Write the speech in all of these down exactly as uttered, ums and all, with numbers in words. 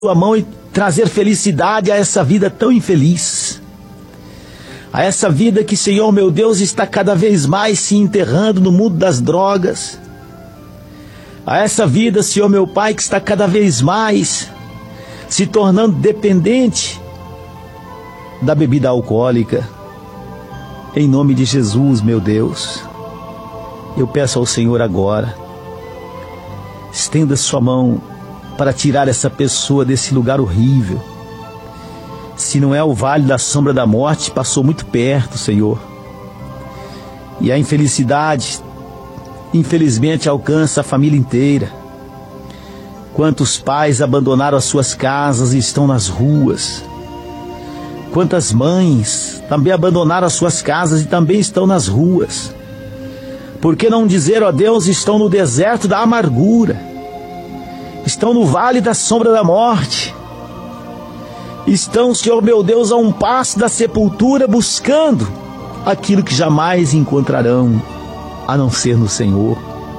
tua mão e trazer felicidade a essa vida tão infeliz. A essa vida que, Senhor meu Deus, está cada vez mais se enterrando no mundo das drogas. A essa vida, Senhor meu Pai, que está cada vez mais se tornando dependente da bebida alcoólica. Em nome de Jesus, meu Deus, eu peço ao Senhor agora, estenda sua mão para tirar essa pessoa desse lugar horrível. Se não é o vale da sombra da morte, passou muito perto, Senhor. E a infelicidade, infelizmente, alcança a família inteira. Quantos pais abandonaram as suas casas e estão nas ruas? Quantas mães também abandonaram as suas casas e também estão nas ruas? Por que não dizer, ó Deus, estão no deserto da amargura? Estão no vale da sombra da morte. Estão, Senhor meu Deus, a um passo da sepultura, buscando aquilo que jamais encontrarão, a não ser no Senhor.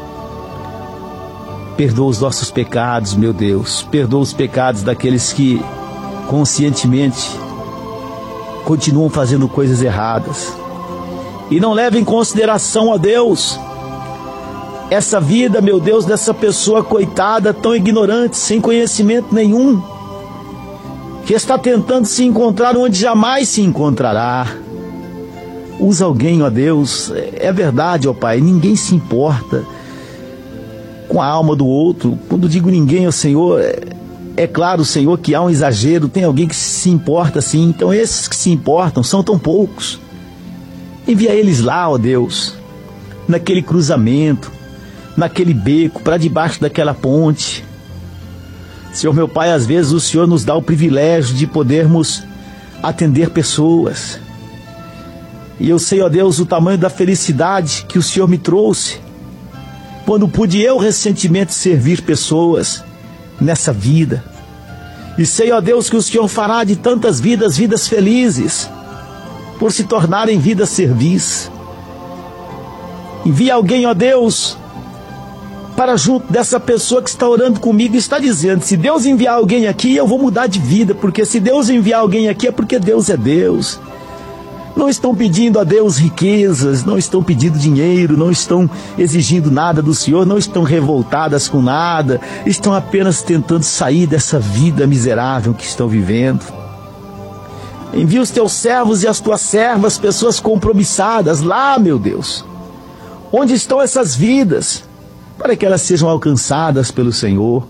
Perdoa os nossos pecados, meu Deus. Perdoa os pecados daqueles que conscientemente continuam fazendo coisas erradas. E não leva em consideração, ó Deus, essa vida, meu Deus, dessa pessoa coitada, tão ignorante, sem conhecimento nenhum, que está tentando se encontrar onde jamais se encontrará. Usa alguém, ó Deus. É verdade, ó Pai, ninguém se importa com a alma do outro. Quando digo ninguém, ó Senhor, é, é claro, Senhor, que há um exagero. Tem alguém que se importa, sim. Então esses que se importam são tão poucos. Envia eles lá, ó Deus, naquele cruzamento, naquele beco, para debaixo daquela ponte. Senhor meu Pai, às vezes o Senhor nos dá o privilégio de podermos atender pessoas. E eu sei, ó Deus, o tamanho da felicidade que o Senhor me trouxe quando pude eu recentemente servir pessoas nessa vida. E sei, ó Deus, que o Senhor fará de tantas vidas, vidas felizes, por se tornarem vidas servis. Envia alguém, ó Deus, para junto dessa pessoa que está orando comigo e está dizendo, se Deus enviar alguém aqui, eu vou mudar de vida, porque se Deus enviar alguém aqui é porque Deus é Deus. Não estão pedindo a Deus riquezas, não estão pedindo dinheiro, não estão exigindo nada do Senhor, não estão revoltadas com nada, estão apenas tentando sair dessa vida miserável que estão vivendo. Envia os teus servos e as tuas servas, pessoas compromissadas, lá, meu Deus, onde estão essas vidas, para que elas sejam alcançadas pelo Senhor.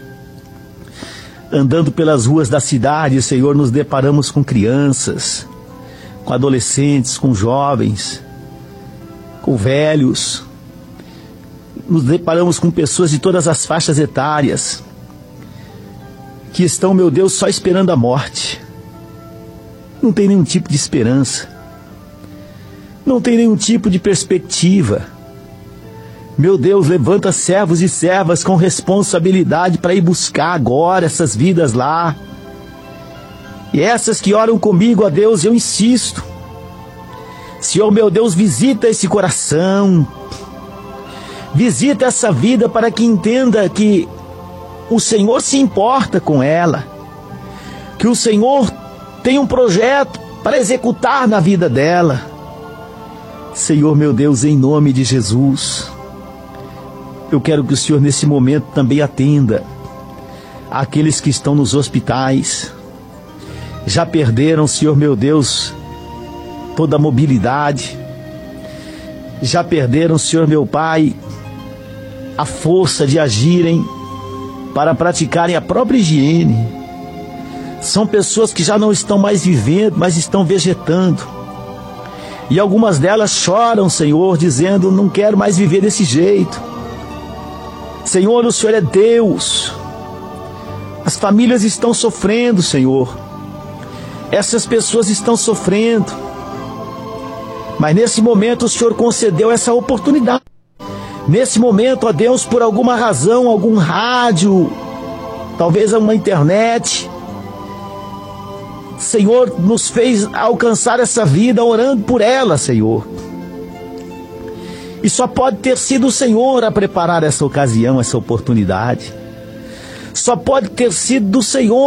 Andando pelas ruas da cidade, Senhor, nos deparamos com crianças, com adolescentes, com jovens, com velhos. Nos deparamos com pessoas de todas as faixas etárias, que estão, meu Deus, só esperando a morte. Não tem nenhum tipo de esperança, não tem nenhum tipo de perspectiva. Meu Deus, levanta servos e servas com responsabilidade para ir buscar agora essas vidas lá. E essas que oram comigo, ó Deus, eu insisto. Senhor, meu Deus, visita esse coração. Visita essa vida para que entenda que o Senhor se importa com ela. Que o Senhor tem um projeto para executar na vida dela. Senhor, meu Deus, em nome de Jesus, eu quero que o Senhor nesse momento também atenda àqueles que estão nos hospitais. Já perderam, Senhor meu Deus, toda a mobilidade. Já perderam, Senhor meu Pai, a força de agirem para praticarem a própria higiene. São pessoas que já não estão mais vivendo, mas estão vegetando. E algumas delas choram, Senhor, dizendo, não quero mais viver desse jeito. Senhor, o Senhor é Deus. As famílias estão sofrendo, Senhor. Essas pessoas estão sofrendo. Mas nesse momento o Senhor concedeu essa oportunidade. Nesse momento, ó Deus, por alguma razão, algum rádio, talvez uma internet, Senhor, nos fez alcançar essa vida orando por ela, Senhor. E só pode ter sido o Senhor a preparar essa ocasião, essa oportunidade. só pode ter sido do Senhor.